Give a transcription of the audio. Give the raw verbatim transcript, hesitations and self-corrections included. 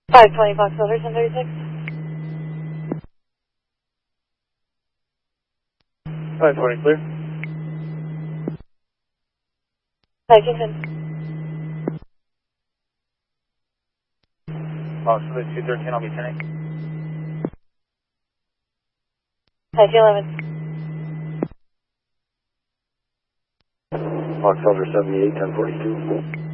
five twenty Fox Silver, ten thirty-six. five twenty clear. Hi, Kingston. Fox Silver two thirteen, I'll be ten eight. Hi, T eleven. Fox Silver seventy-eight, ten forty-two.